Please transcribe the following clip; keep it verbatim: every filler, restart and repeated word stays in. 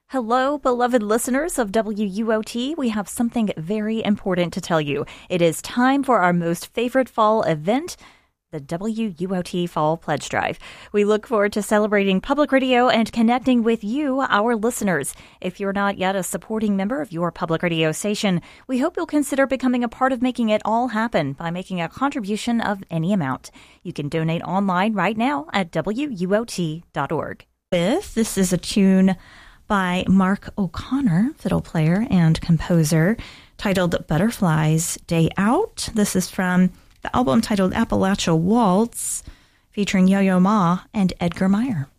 Hello, beloved listeners of W U O T. We have something very important to tell you. It is time for our most favorite fall event, the W U O T Fall Pledge Drive. We look forward to celebrating public radio and connecting with you, our listeners. If you're not yet a supporting member of your public radio station, we hope you'll consider becoming a part of making it all happen by making a contribution of any amount. You can donate online right now at W U O T dot org. This is a tune by Mark O'Connor, fiddle player and composer, titled Butterflies Day Out. This is from the album titled Appalachia Waltz, featuring Yo-Yo Ma and Edgar Meyer.